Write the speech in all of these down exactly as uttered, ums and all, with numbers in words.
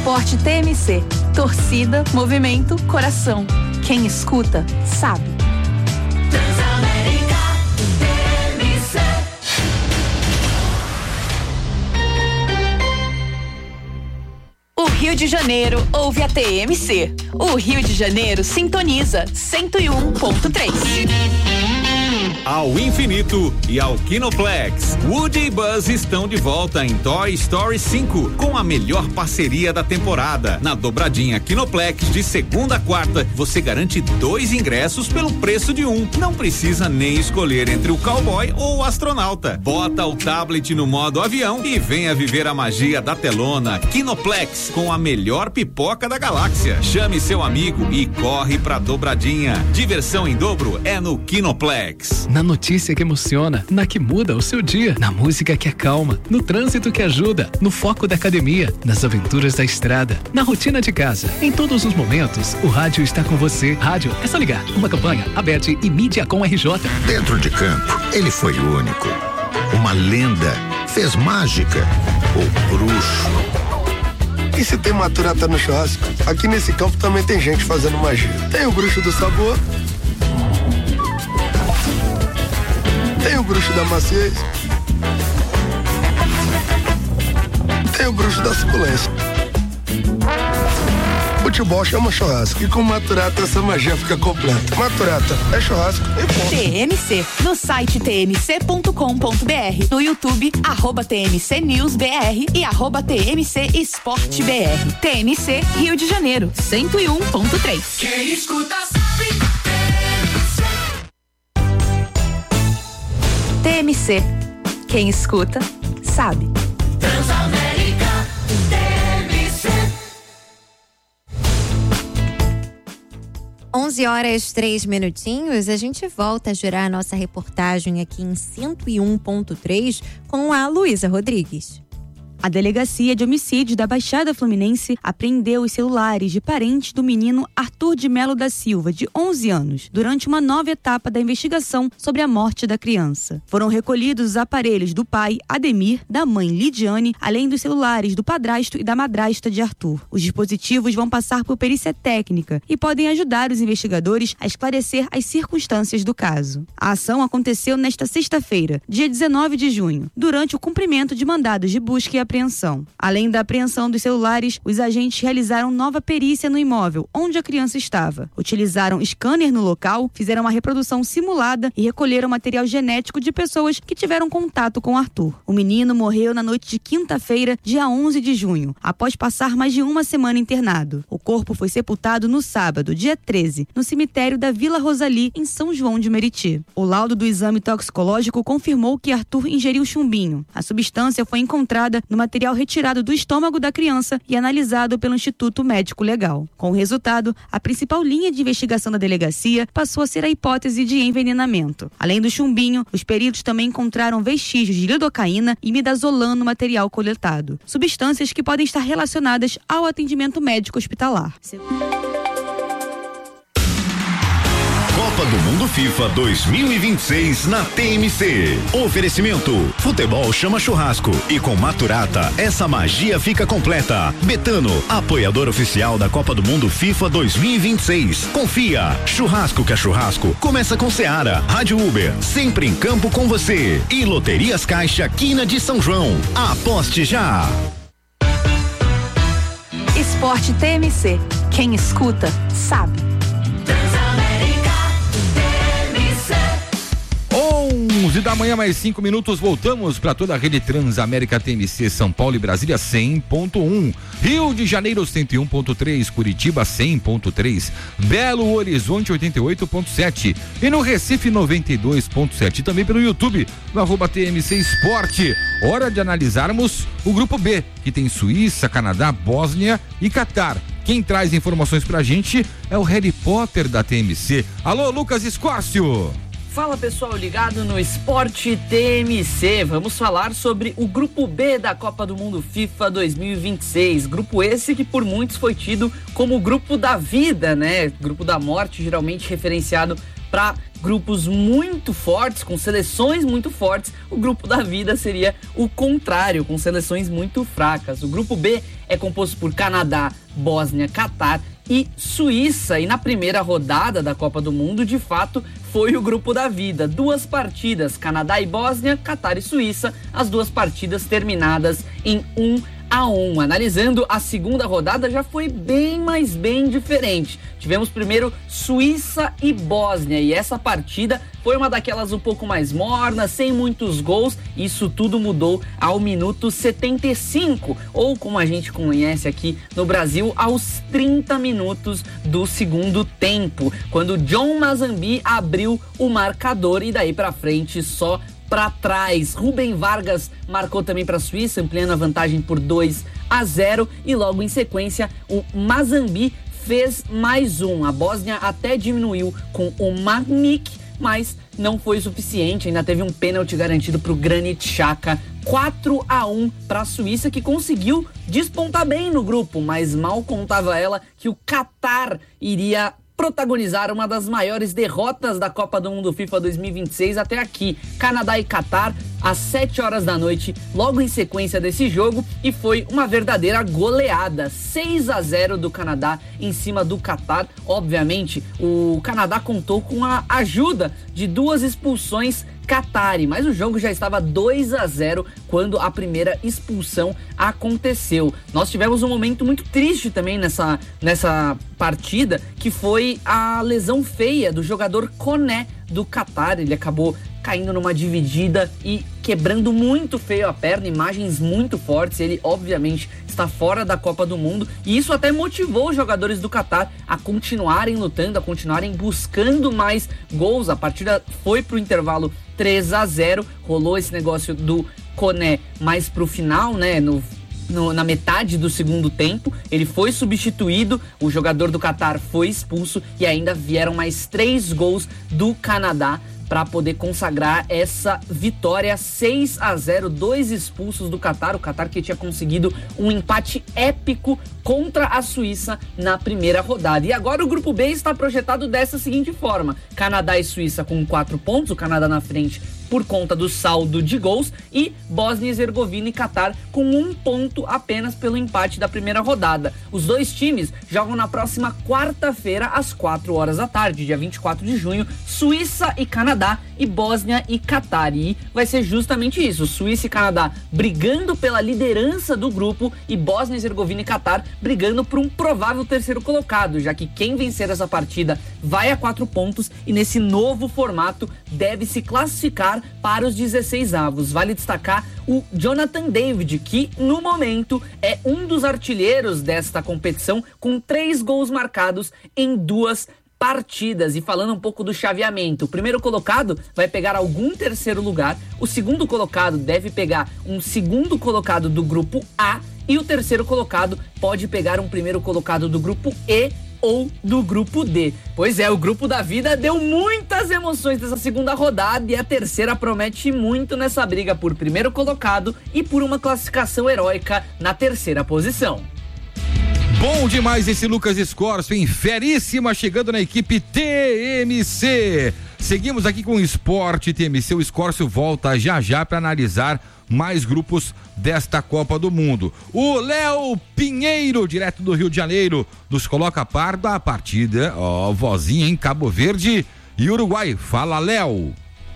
Esporte T M C. Torcida, movimento, coração. Quem escuta, sabe. Transamérica T M C. O Rio de Janeiro ouve a T M C. O Rio de Janeiro sintoniza cento e um ponto três. Ao infinito e ao Kinoplex, Woody e Buzz estão de volta em Toy Story cinco com a melhor parceria da temporada. Na dobradinha Kinoplex de segunda a quarta, você garante dois ingressos pelo preço de um. Não precisa nem escolher entre o cowboy ou o astronauta. Bota o tablet no modo avião e venha viver a magia da telona. Kinoplex, com a melhor pipoca da galáxia. Chame seu amigo e corre pra dobradinha. Diversão em dobro é no Kinoplex. Na notícia que emociona, na que muda o seu dia, na música que acalma, no trânsito que ajuda, no foco da academia, nas aventuras da estrada, na rotina de casa. Em todos os momentos, o rádio está com você. Rádio é só ligar. Uma campanha, Abete e Mídia com R J. Dentro de campo, ele foi único. Uma lenda. Fez mágica. O bruxo. E se tem maturata no churrasco? Aqui nesse campo também tem gente fazendo magia. Tem o bruxo do sabor. Tem o bruxo da maciez. Tem o bruxo da suculência. Futebol chama churrasco e com Maturata essa magia fica completa. Maturata é churrasco e ponto. T M C, no site t m c ponto com ponto b r, no YouTube, arroba T M C News B R e arroba T M C Esporte B R. T M C Rio de Janeiro, cento e um ponto três. Quem escuta sabe. T M C. Quem escuta, sabe. Transamérica T M C. onze horas, três minutinhos. A gente volta a gerar a nossa reportagem aqui em cento e um ponto três com a Luísa Rodrigues. A Delegacia de Homicídios da Baixada Fluminense apreendeu os celulares de parentes do menino Arthur de Melo da Silva, de onze anos, durante uma nova etapa da investigação sobre a morte da criança. Foram recolhidos os aparelhos do pai, Ademir, da mãe, Lidiane, além dos celulares do padrasto e da madrasta de Arthur. Os dispositivos vão passar por perícia técnica e podem ajudar os investigadores a esclarecer as circunstâncias do caso. A ação aconteceu nesta sexta-feira, dia dezenove de junho, durante o cumprimento de mandados de busca e apreensão. Além da apreensão dos celulares, os agentes realizaram nova perícia no imóvel onde a criança estava. Utilizaram scanner no local, fizeram uma reprodução simulada e recolheram material genético de pessoas que tiveram contato com Arthur. O menino morreu na noite de quinta-feira, dia onze de junho, após passar mais de uma semana internado. O corpo foi sepultado no sábado, dia treze, no cemitério da Vila Rosali, em São João de Meriti. O laudo do exame toxicológico confirmou que Arthur ingeriu chumbinho. A substância foi encontrada no material retirado do estômago da criança e analisado pelo Instituto Médico Legal. Com o resultado, a principal linha de investigação da delegacia passou a ser a hipótese de envenenamento. Além do chumbinho, os peritos também encontraram vestígios de lidocaína e midazolam no material coletado, substâncias que podem estar relacionadas ao atendimento médico hospitalar. Copa do Mundo FIFA dois mil e vinte e seis na T M C. Oferecimento: futebol chama churrasco e com Maturata essa magia fica completa. Betano, apoiador oficial da Copa do Mundo FIFA dois mil e vinte e seis. Confia, churrasco que é churrasco começa com Seara. Rádio Uber, sempre em campo com você. E Loterias Caixa Quina de São João. Aposte já. Esporte T M C. Quem escuta, sabe. onze da manhã, mais cinco minutos, voltamos para toda a rede Transamérica T M C, São Paulo e Brasília cem ponto um, Rio de Janeiro cento e um ponto três, Curitiba cem ponto três, Belo Horizonte oitenta e oito ponto sete e no Recife noventa e dois ponto sete, também pelo YouTube, no arroba T M C Esporte. Hora de analisarmos o grupo B, que tem Suíça, Canadá, Bósnia e Catar. Quem traz informações pra gente é o Harry Potter da T M C. Alô, Lucas Escócio! Fala pessoal, ligado no Esporte T M C, vamos falar sobre o Grupo B da Copa do Mundo FIFA dois mil e vinte e seis, grupo esse que por muitos foi tido como o grupo da vida, né, grupo da morte, geralmente referenciado para grupos muito fortes, com seleções muito fortes. O grupo da vida seria o contrário, com seleções muito fracas. O grupo B é composto por Canadá, Bósnia, Catar e Suíça. E na primeira rodada da Copa do Mundo, de fato, foi o grupo da vida. Duas partidas, Canadá e Bósnia, Catar e Suíça. As duas partidas terminadas em um a um. Analisando a segunda rodada, já foi bem, mas bem diferente. Tivemos primeiro Suíça e Bósnia, e essa partida foi uma daquelas um pouco mais mornas, sem muitos gols. Isso tudo mudou ao minuto setenta e cinco, ou como a gente conhece aqui no Brasil, aos trinta minutos do segundo tempo, quando John Mazambi abriu o marcador, e daí pra frente só para trás. Rubem Vargas marcou também para a Suíça, ampliando a vantagem por dois a zero, e logo em sequência o Mazambi fez mais um. A Bósnia até diminuiu com o Magnik, mas não foi suficiente. Ainda teve um pênalti garantido para o Granit Xhaka. quatro a um para a Suíça, que conseguiu despontar bem no grupo, mas mal contava ela que o Catar iria protagonizar uma das maiores derrotas da Copa do Mundo FIFA dois mil e vinte e seis até aqui. Canadá e Catar às sete horas da noite, logo em sequência desse jogo, e foi uma verdadeira goleada, seis a zero do Canadá em cima do Catar. Obviamente, o Canadá contou com a ajuda de duas expulsões Qatari, mas o jogo já estava dois a zero quando a primeira expulsão aconteceu. Nós tivemos um momento muito triste também nessa, nessa partida, que foi a lesão feia do jogador Koné do Catar. Ele acabou caindo numa dividida e quebrando muito feio a perna, imagens muito fortes. Ele obviamente está fora da Copa do Mundo, e isso até motivou os jogadores do Catar a continuarem lutando, a continuarem buscando mais gols. A partida foi pro intervalo três a zero, rolou esse negócio do Koné mais pro final, né, no No, na metade do segundo tempo. Ele foi substituído, o jogador do Catar foi expulso, e ainda vieram mais três gols do Canadá para poder consagrar essa vitória. Seis a zero, dois expulsos do Catar, o Catar que tinha conseguido um empate épico contra a Suíça na primeira rodada. E agora o grupo B está projetado dessa seguinte forma: Canadá e Suíça com quatro pontos, o Canadá na frente por conta do saldo de gols, e Bósnia e Herzegovina e Catar com um ponto apenas pelo empate da primeira rodada. Os dois times jogam na próxima quarta-feira às quatro horas da tarde, dia vinte e quatro de junho, Suíça e Canadá e Bósnia e Catar. E vai ser justamente isso, Suíça e Canadá brigando pela liderança do grupo, e Bósnia e Herzegovina e Catar brigando por um provável terceiro colocado, já que quem vencer essa partida vai a quatro pontos, e nesse novo formato deve se classificar para os dezesseis avos. Vale destacar o Jonathan David, que no momento é um dos artilheiros desta competição, com três gols marcados em duas partidas. E falando um pouco do chaveamento, o primeiro colocado vai pegar algum terceiro lugar, o segundo colocado deve pegar um segundo colocado do grupo A, e o terceiro colocado pode pegar um primeiro colocado do grupo E ou do grupo D. Pois é, o grupo da vida deu muitas emoções nessa segunda rodada, e a terceira promete muito nessa briga por primeiro colocado e por uma classificação heróica na terceira posição. Bom demais esse Lucas Scorpio, feríssima, chegando na equipe T M C. Seguimos aqui com o Esporte T M C. O Scorpio volta já já para analisar mais grupos desta Copa do Mundo. O Léo Pinheiro, direto do Rio de Janeiro, nos coloca a par da partida, ó, vozinha em Cabo Verde e Uruguai. Fala, Léo.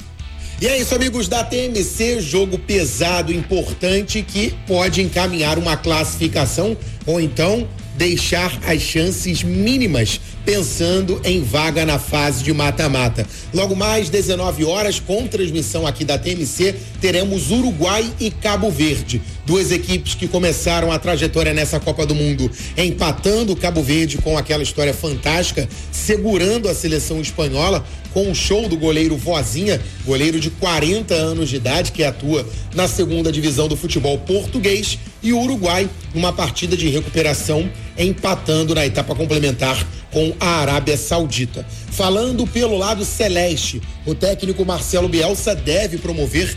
E é isso, amigos da T M C, jogo pesado, importante, que pode encaminhar uma classificação ou então deixar as chances mínimas, pensando em vaga na fase de mata-mata. Logo mais, dezenove horas, com transmissão aqui da T M C, teremos Uruguai e Cabo Verde. Duas equipes que começaram a trajetória nessa Copa do Mundo empatando o Cabo Verde com aquela história fantástica, segurando a seleção espanhola com o show do goleiro Vozinha, goleiro de quarenta anos de idade, que atua na segunda divisão do futebol português, e o Uruguai numa partida de recuperação, empatando na etapa complementar com a Arábia Saudita. Falando pelo lado celeste, o técnico Marcelo Bielsa deve promover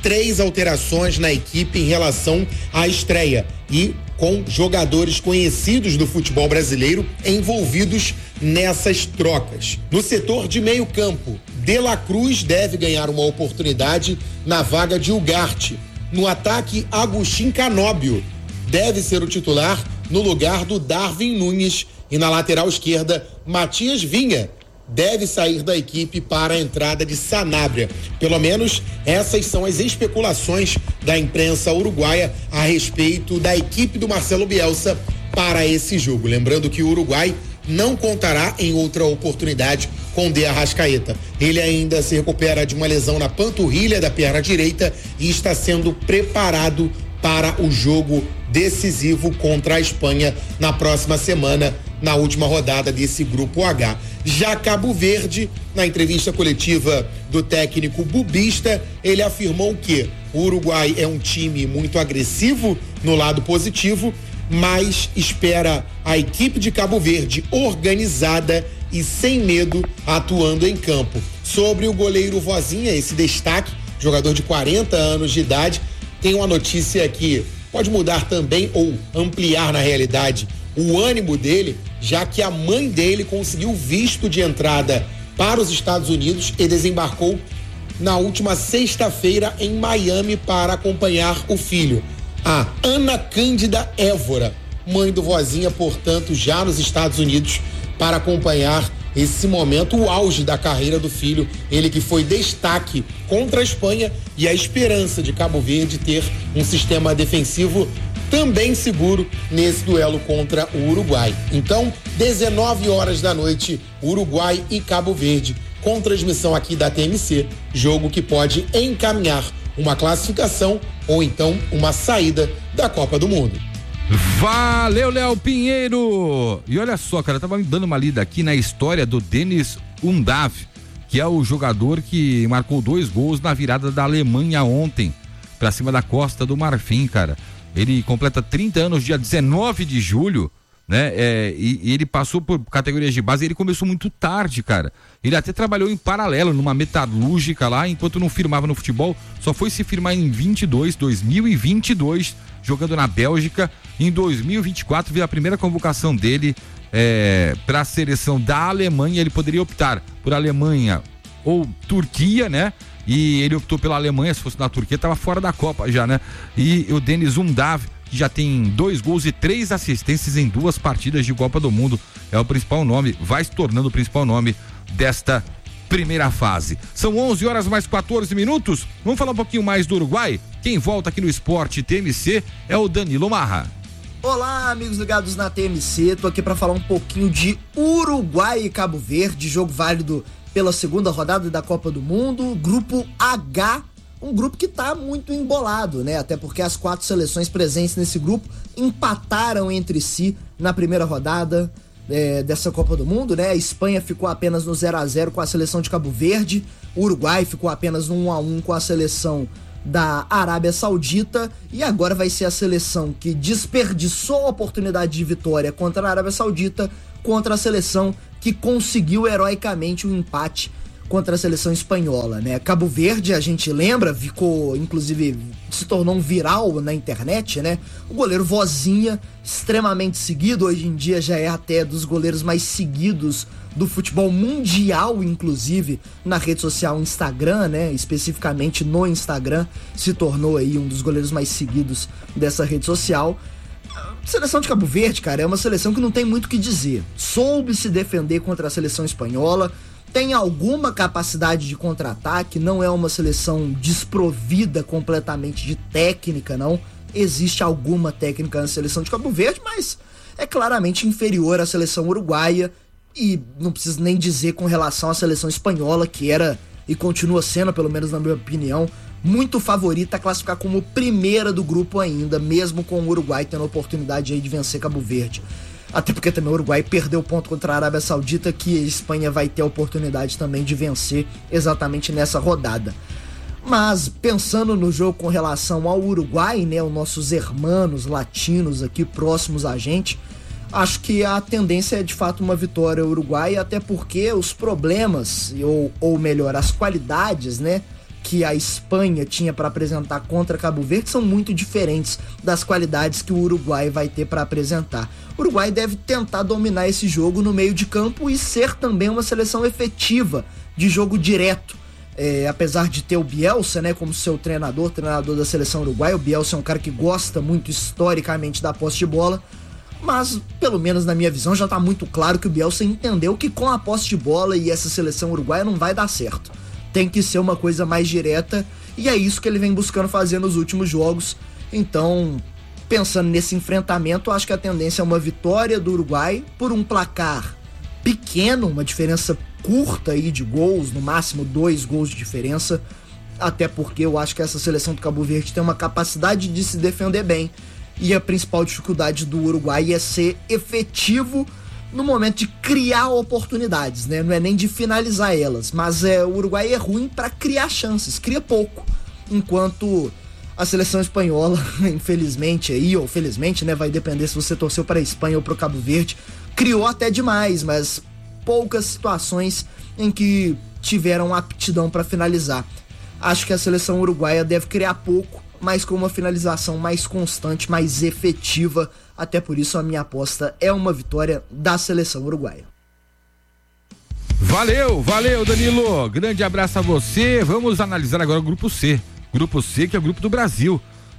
três alterações na equipe em relação à estreia e com jogadores conhecidos do futebol brasileiro envolvidos nessas trocas. No setor de meio campo, De La Cruz deve ganhar uma oportunidade na vaga de Ugarte. No ataque, Agustin Canóbio deve ser o titular no lugar do Darwin Nunes. E na lateral esquerda, Matias Vinha deve sair da equipe para a entrada de Sanabria. Pelo menos essas são as especulações da imprensa uruguaia a respeito da equipe do Marcelo Bielsa para esse jogo. Lembrando que o Uruguai não contará em outra oportunidade com De Arrascaeta. Ele ainda se recupera de uma lesão na panturrilha da perna direita e está sendo preparado para o jogo decisivo contra a Espanha na próxima semana, na última rodada desse grupo H. Já Cabo Verde, na entrevista coletiva do técnico Bubista, ele afirmou que o Uruguai é um time muito agressivo no lado positivo, mas espera a equipe de Cabo Verde organizada e sem medo atuando em campo. Sobre o goleiro Vozinha, esse destaque, jogador de quarenta anos de idade, tem uma notícia que pode mudar também ou ampliar na realidade o ânimo dele, já que a mãe dele conseguiu visto de entrada para os Estados Unidos e desembarcou na última sexta-feira em Miami para acompanhar o filho. A Ana Cândida Évora, mãe do Vozinha, portanto, já nos Estados Unidos para acompanhar esse momento, o auge da carreira do filho, ele que foi destaque contra a Espanha e a esperança de Cabo Verde ter um sistema defensivo também seguro nesse duelo contra o Uruguai. Então, dezenove horas da noite, Uruguai e Cabo Verde, com transmissão aqui da T M C, jogo que pode encaminhar uma classificação ou então uma saída da Copa do Mundo. Valeu, Léo Pinheiro! E olha só, cara, eu tava me dando uma lida aqui na história do Denis Undav, que é o jogador que marcou dois gols na virada da Alemanha ontem, pra cima da Costa do Marfim, cara. Ele completa trinta anos, dia dezenove de julho, né? É, e, e ele passou por categorias de base e ele começou muito tarde, cara. Ele até trabalhou em paralelo numa metalúrgica lá, enquanto não firmava no futebol. Só foi se firmar em vinte e dois, dois mil e vinte e dois, jogando na Bélgica. Em dois mil e vinte e quatro veio a primeira convocação dele é, para a seleção da Alemanha. Ele poderia optar por Alemanha ou Turquia, né? E ele optou pela Alemanha. Se fosse na Turquia, tava fora da Copa já, né? E o Denis Undav, que já tem dois gols e três assistências em duas partidas de Copa do Mundo, é o principal nome, vai se tornando o principal nome desta primeira fase. São onze horas mais quatorze minutos. Vamos falar um pouquinho mais do Uruguai? Quem volta aqui no Esporte T M C é o Danilo Marra. Olá, amigos ligados na T M C, tô aqui para falar um pouquinho de Uruguai e Cabo Verde, jogo válido pela segunda rodada da Copa do Mundo, grupo H, um grupo que tá muito embolado, né? Até porque as quatro seleções presentes nesse grupo empataram entre si na primeira rodada é, dessa Copa do Mundo, né? A Espanha ficou apenas no zero a zero com a seleção de Cabo Verde, o Uruguai ficou apenas no um a um com a seleção da Arábia Saudita, e agora vai ser a seleção que desperdiçou a oportunidade de vitória contra a Arábia Saudita contra a seleção que conseguiu heroicamente um empate contra a seleção espanhola, né? Cabo Verde, a gente lembra, ficou, inclusive, se tornou um viral na internet, né? O goleiro Vozinha, extremamente seguido, hoje em dia já é até dos goleiros mais seguidos do futebol mundial, inclusive, na rede social Instagram, né? Especificamente no Instagram, se tornou aí um dos goleiros mais seguidos dessa rede social. A seleção de Cabo Verde, cara, é uma seleção que não tem muito o que dizer. Soube se defender contra a seleção espanhola, tem alguma capacidade de contra-ataque, não é uma seleção desprovida completamente de técnica, não. Existe alguma técnica na seleção de Cabo Verde, mas é claramente inferior à seleção uruguaia, e não preciso nem dizer com relação à seleção espanhola, que era e continua sendo, pelo menos na minha opinião, muito favorita a classificar como primeira do grupo ainda, mesmo com o Uruguai tendo a oportunidade aí de vencer Cabo Verde. Até porque também o Uruguai perdeu ponto contra a Arábia Saudita, que a Espanha vai ter a oportunidade também de vencer exatamente nessa rodada. Mas pensando no jogo com relação ao Uruguai, né, os nossos hermanos latinos aqui próximos a gente, acho que a tendência é de fato uma vitória uruguaia, até porque os problemas, ou, ou melhor, as qualidades, né, que a Espanha tinha para apresentar contra Cabo Verde são muito diferentes das qualidades que o Uruguai vai ter para apresentar. O Uruguai deve tentar dominar esse jogo no meio de campo e ser também uma seleção efetiva de jogo direto. É, apesar de ter o Bielsa, né, como seu treinador, treinador da seleção uruguaia, o Bielsa é um cara que gosta muito historicamente da posse de bola, mas pelo menos na minha visão já tá muito claro que o Bielsa entendeu que com a posse de bola e essa seleção uruguaia não vai dar certo. Tem que ser uma coisa mais direta e é isso que ele vem buscando fazer nos últimos jogos. Então, pensando nesse enfrentamento, acho que a tendência é uma vitória do Uruguai por um placar pequeno, uma diferença curta aí de gols, no máximo dois gols de diferença, até porque eu acho que essa seleção do Cabo Verde tem uma capacidade de se defender bem e a principal dificuldade do Uruguai é ser efetivo no momento de criar oportunidades, né? Não é nem de finalizar elas, mas é, o Uruguai é ruim para criar chances, cria pouco, enquanto a seleção espanhola, infelizmente aí, ou felizmente, né, vai depender se você torceu para a Espanha ou para o Cabo Verde, criou até demais, mas poucas situações em que tiveram aptidão para finalizar. Acho que a seleção uruguaia deve criar pouco, mas com uma finalização mais constante, mais efetiva. Até por isso a minha aposta é uma vitória da seleção uruguaia. Valeu, valeu Danilo, grande abraço a você. Vamos analisar agora o grupo C. Grupo C, que é o grupo do Brasil.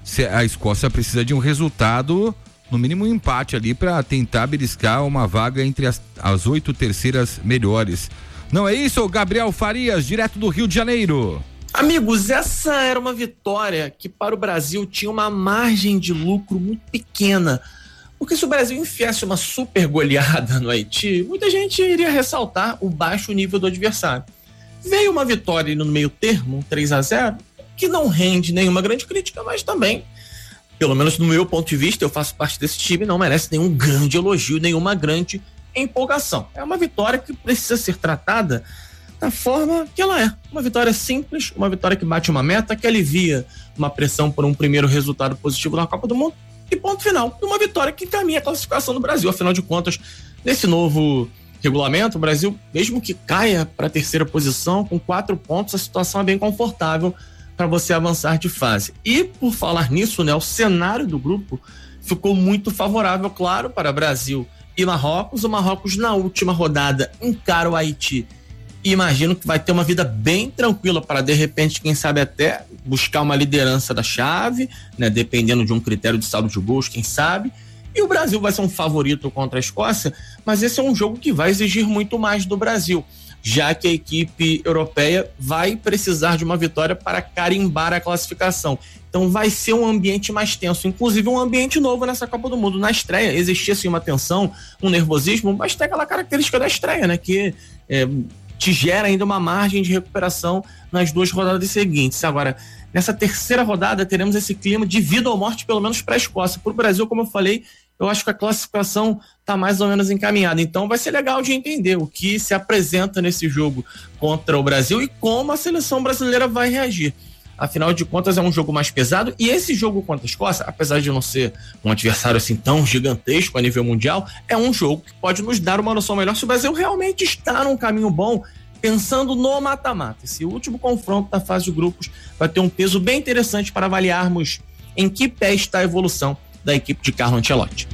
A Escócia precisa de um resultado, no mínimo um empate ali, para tentar beliscar uma vaga entre as, as oito terceiras melhores. Não é isso, Gabriel Farias, direto do Rio de Janeiro? Amigos, essa era uma vitória que para o Brasil tinha uma margem de lucro muito pequena. Porque se o Brasil enfiasse uma super goleada no Haiti, muita gente iria ressaltar o baixo nível do adversário. Veio uma vitória no meio termo, um três a zero, que não rende nenhuma grande crítica, mas também, pelo menos no meu ponto de vista, eu faço parte desse time, não merece nenhum grande elogio, nenhuma grande empolgação. É uma vitória que precisa ser tratada da forma que ela é. Uma vitória simples, uma vitória que bate uma meta, que alivia uma pressão por um primeiro resultado positivo na Copa do Mundo e ponto final. Uma vitória que encaminha a classificação do Brasil. Afinal de contas, nesse novo regulamento, o Brasil, mesmo que caia para a terceira posição, com quatro pontos, a situação é bem confortável para você avançar de fase. E por falar nisso, né, o cenário do grupo ficou muito favorável, claro, para Brasil e Marrocos. O Marrocos na última rodada encara o Haiti e imagino que vai ter uma vida bem tranquila para, de repente, quem sabe até buscar uma liderança da chave, né, dependendo de um critério de saldo de gols, quem sabe. E o Brasil vai ser um favorito contra a Escócia, mas esse é um jogo que vai exigir muito mais do Brasil, já que a equipe europeia vai precisar de uma vitória para carimbar a classificação. Então vai ser um ambiente mais tenso, inclusive um ambiente novo nessa Copa do Mundo. Na estreia existia assim uma tensão, um nervosismo, mas tem aquela característica da estreia, né, que é, te gera ainda uma margem de recuperação nas duas rodadas seguintes. Agora, nessa terceira rodada teremos esse clima de vida ou morte, pelo menos para a Escócia. Para o Brasil, como eu falei, eu acho que a classificação está mais ou menos encaminhada. Então vai ser legal de entender o que se apresenta nesse jogo contra o Brasil e como a seleção brasileira vai reagir. Afinal de contas, é um jogo mais pesado, e esse jogo contra a Escócia, apesar de não ser um adversário assim tão gigantesco a nível mundial, é um jogo que pode nos dar uma noção melhor se o Brasil realmente está num caminho bom, pensando no mata-mata. Esse último confronto da fase de grupos vai ter um peso bem interessante para avaliarmos em que pé está a evolução da equipe de Carlo Ancelotti.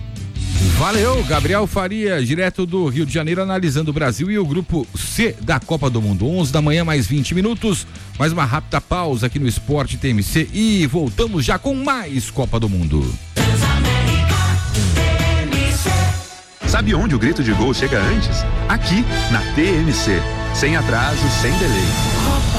Valeu, Gabriel Faria, direto do Rio de Janeiro, analisando o Brasil e o grupo C da Copa do Mundo. onze da manhã, mais vinte minutos, mais uma rápida pausa aqui no Esporte T M C e voltamos já com mais Copa do Mundo. Sabe onde o grito de gol chega antes? Aqui, na T M C. Sem atraso, sem delay.